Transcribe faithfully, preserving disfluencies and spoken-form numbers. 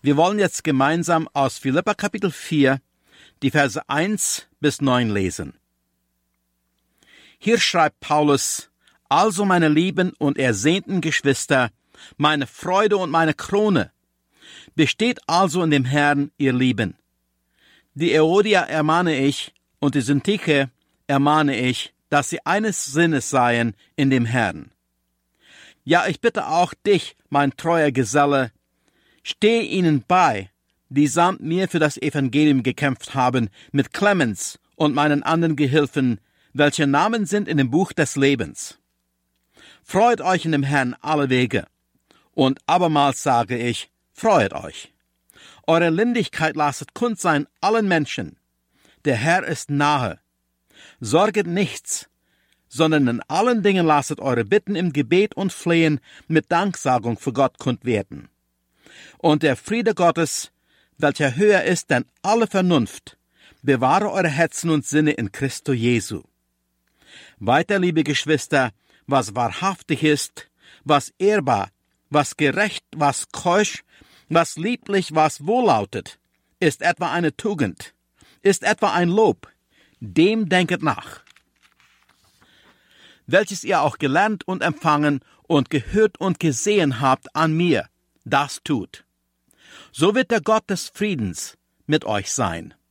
Wir wollen jetzt gemeinsam aus Philipper Kapitel vier die Verse eins bis neun lesen. Hier schreibt Paulus: Also, meine lieben und ersehnten Geschwister, meine Freude und meine Krone, besteht also in dem Herrn, ihr Lieben. Die Euodia ermahne ich und die Syntyche ermahne ich, dass sie eines Sinnes seien in dem Herrn. Ja, ich bitte auch dich, mein treuer Geselle, steh ihnen bei, die samt mir für das Evangelium gekämpft haben, mit Clemens und meinen anderen Gehilfen, welche Namen sind in dem Buch des Lebens. Freut euch in dem Herrn alle Wege. Und abermals sage ich, freut euch. Eure Lindigkeit lasset kund sein allen Menschen. Der Herr ist nahe. Sorget nichts, sondern in allen Dingen lasset eure Bitten im Gebet und Flehen mit Danksagung für Gott kund werden. Und der Friede Gottes, welcher höher ist denn alle Vernunft, bewahre eure Herzen und Sinne in Christo Jesu. Weiter, liebe Geschwister, was wahrhaftig ist, was ehrbar, was gerecht, was keusch, was lieblich, was wohllautet, ist etwa eine Tugend, ist etwa ein Lob, dem denket nach. Welches ihr auch gelernt und empfangen und gehört und gesehen habt an mir, das tut. So wird der Gott des Friedens mit euch sein.